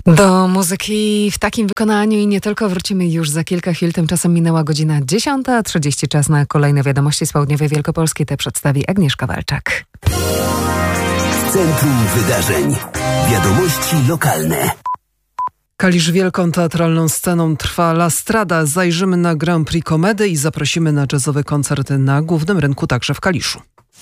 Do muzyki w takim wykonaniu i nie tylko wrócimy już za kilka chwil. Tymczasem minęła godzina 10:30. Czas na kolejne wiadomości z południowej Wielkopolski. Te przedstawi Agnieszka Walczak. Centrum Wydarzeń. Wiadomości lokalne. Kalisz wielką teatralną sceną trwa La Strada. Zajrzymy na Grand Prix Komedy i zaprosimy na jazzowe koncerty na głównym rynku, także w Kaliszu.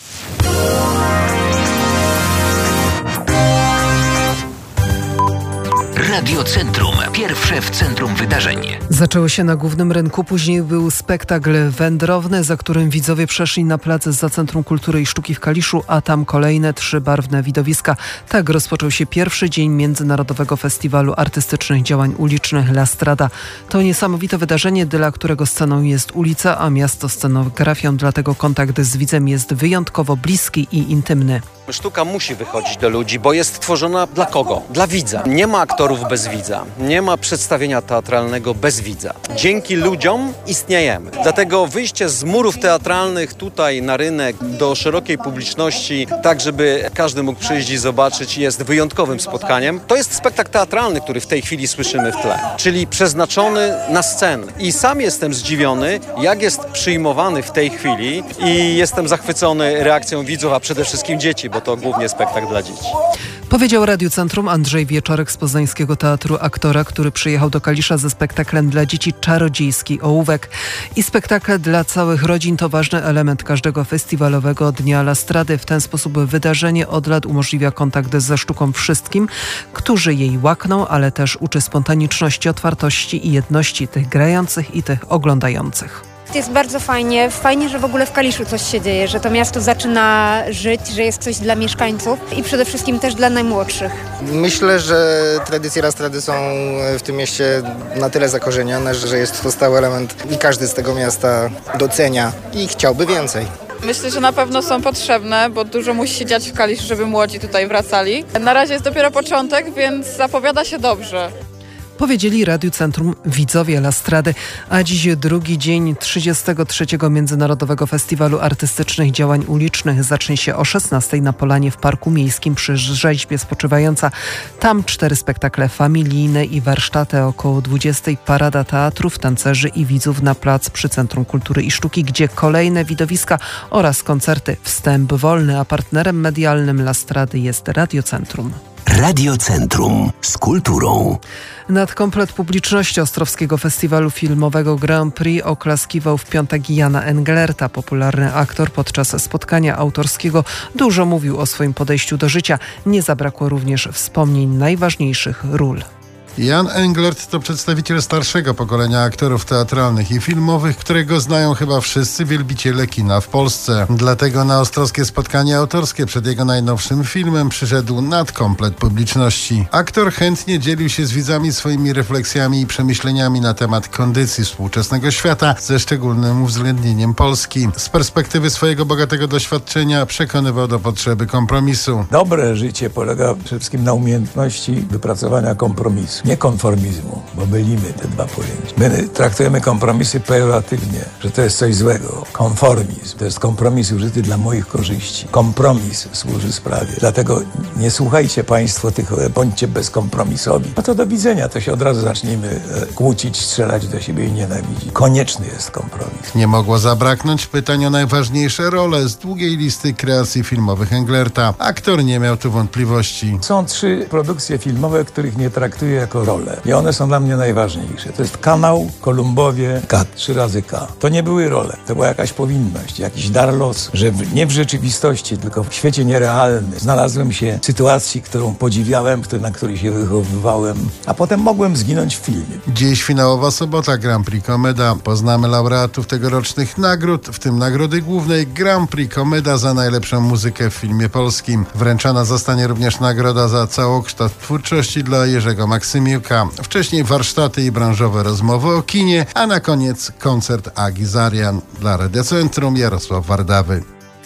Radio Centrum. Pierwsze w centrum wydarzeń. Zaczęło się na głównym rynku, później był spektakl wędrowny, za którym widzowie przeszli na plac za Centrum Kultury i Sztuki w Kaliszu, a tam kolejne 3 barwne widowiska. Tak rozpoczął się pierwszy dzień Międzynarodowego Festiwalu Artystycznych Działań Ulicznych La Strada. To niesamowite wydarzenie, dla którego sceną jest ulica, a miasto scenografią, dlatego kontakt z widzem jest wyjątkowo bliski i intymny. Sztuka musi wychodzić do ludzi, bo jest tworzona dla kogo? Dla widza. Nie ma aktorów bez widza. Nie ma przedstawienia teatralnego bez widza. Dzięki ludziom istniejemy. Dlatego wyjście z murów teatralnych tutaj na rynek do szerokiej publiczności, tak żeby każdy mógł przyjść i zobaczyć, jest wyjątkowym spotkaniem. To jest spektakl teatralny, który w tej chwili słyszymy w tle, czyli przeznaczony na scenę. I sam jestem zdziwiony, jak jest przyjmowany w tej chwili i jestem zachwycony reakcją widzów, a przede wszystkim dzieci, bo to głównie spektakl dla dzieci. Powiedział Radiu Centrum Andrzej Wieczorek z Poznańskiego Teatru Aktora, który przyjechał do Kalisza ze spektaklem dla dzieci Czarodziejski Ołówek. I spektakl dla całych rodzin to ważny element każdego festiwalowego dnia La Strady. W ten sposób wydarzenie od lat umożliwia kontakt ze sztuką wszystkim, którzy jej łakną, ale też uczy spontaniczności, otwartości i jedności tych grających i tych oglądających. Jest bardzo fajnie, że w ogóle w Kaliszu coś się dzieje, że to miasto zaczyna żyć, że jest coś dla mieszkańców i przede wszystkim też dla najmłodszych. Myślę, że tradycje La Strady są w tym mieście na tyle zakorzenione, że jest to stały element i każdy z tego miasta docenia i chciałby więcej. Myślę, że na pewno są potrzebne, bo dużo musi się dziać w Kaliszu, żeby młodzi tutaj wracali. Na razie jest dopiero początek, więc zapowiada się dobrze. Powiedzieli Radiu Centrum widzowie La Strady, a dziś drugi dzień 33. Międzynarodowego Festiwalu Artystycznych Działań Ulicznych zacznie się o 16:00 na Polanie w Parku Miejskim przy rzeźbie Spoczywająca. Tam 4 spektakle familijne i warsztaty, około 20:00 parada teatrów, tancerzy i widzów na plac przy Centrum Kultury i Sztuki, gdzie kolejne widowiska oraz koncerty. Wstęp wolny, a partnerem medialnym La Strady jest Radio Centrum. Radio Centrum z kulturą. Nad komplet publiczności Ostrowskiego Festiwalu Filmowego Grand Prix oklaskiwał w piątek Jana Englerta. Popularny aktor podczas spotkania autorskiego dużo mówił o swoim podejściu do życia. Nie zabrakło również wspomnień najważniejszych ról. Jan Englert to przedstawiciel starszego pokolenia aktorów teatralnych i filmowych, którego znają chyba wszyscy wielbiciele kina w Polsce. Dlatego na ostrowskie spotkanie autorskie przed jego najnowszym filmem przyszedł nadkomplet publiczności. Aktor chętnie dzielił się z widzami swoimi refleksjami i przemyśleniami na temat kondycji współczesnego świata, ze szczególnym uwzględnieniem Polski. Z perspektywy swojego bogatego doświadczenia przekonywał do potrzeby kompromisu. Dobre życie polega przede wszystkim na umiejętności wypracowania kompromisu. Nie konformizmu, bo mylimy te dwa pojęcia. My traktujemy kompromisy pejoratywnie, że to jest coś złego. Konformizm to jest kompromis użyty dla moich korzyści. Kompromis służy sprawie. Dlatego nie słuchajcie państwo tych, bądźcie bezkompromisowi. No to do widzenia, to się od razu zaczniemy kłócić, strzelać do siebie i nienawidzić. Konieczny jest kompromis. Nie mogło zabraknąć pytań o najważniejsze role z długiej listy kreacji filmowych Englerta. Aktor nie miał tu wątpliwości. Są 3 produkcje filmowe, których nie traktuję jako role. I one są dla mnie najważniejsze. To jest Kanał, Kolumbowie, K, 3 razy K. To nie były role. To była jakaś powinność, jakiś dar losu, że nie w rzeczywistości, tylko w świecie nierealnym znalazłem się w sytuacji, którą podziwiałem, na której się wychowywałem, a potem mogłem zginąć w filmie. Dziś finałowa sobota Grand Prix Komeda. Poznamy laureatów tegorocznych nagród, w tym nagrody głównej Grand Prix Komeda za najlepszą muzykę w filmie polskim. Wręczona zostanie również nagroda za całokształt twórczości dla Jerzego Maksymiuka. Wcześniej warsztaty i branżowe rozmowy o kinie, a na koniec koncert Agi Zarian. Dla Radia Centrum Jarosław Wardawy.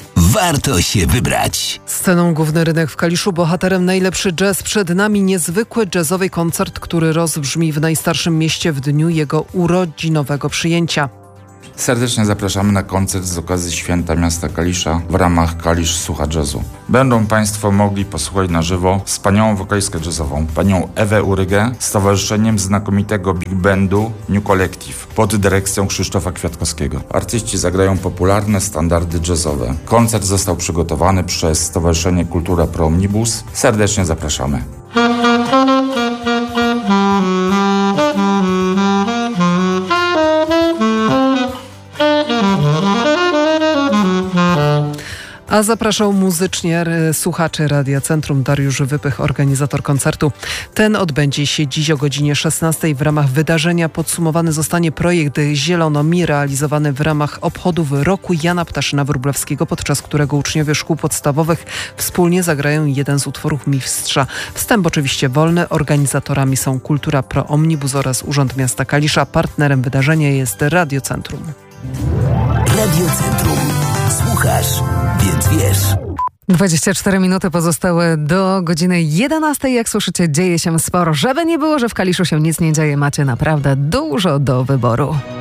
Warto się wybrać. Sceną główny rynek w Kaliszu, bohaterem najlepszy jazz. Przed nami niezwykły jazzowy koncert, który rozbrzmi w najstarszym mieście w dniu jego urodzinowego przyjęcia. Serdecznie zapraszamy na koncert z okazji Święta Miasta Kalisza w ramach Kalisz Słucha Jazzu. Będą Państwo mogli posłuchać na żywo wspaniałą wokalistkę jazzową, panią Ewę Urygę, z towarzyszeniem znakomitego big bandu New Collective pod dyrekcją Krzysztofa Kwiatkowskiego. Artyści zagrają popularne standardy jazzowe. Koncert został przygotowany przez Stowarzyszenie Kultura Pro Omnibus. Serdecznie zapraszamy. A zapraszał muzycznie słuchaczy Radia Centrum Dariusz Wypych, organizator koncertu. Ten odbędzie się dziś o godzinie 16. W ramach wydarzenia podsumowany zostanie projekt Zielono Mi, realizowany w ramach obchodów roku Jana Ptaszyna-Wróblewskiego, podczas którego uczniowie szkół podstawowych wspólnie zagrają jeden z utworów Mistrza. Wstęp oczywiście wolny. Organizatorami są Kultura Pro Omnibus oraz Urząd Miasta Kalisza. Partnerem wydarzenia jest Radio Centrum. Radio Centrum. Słuchasz, więc wiesz. 24 minuty pozostałe do godziny 11. Jak słyszycie, dzieje się sporo. Żeby nie było, że w Kaliszu się nic nie dzieje, macie naprawdę dużo do wyboru.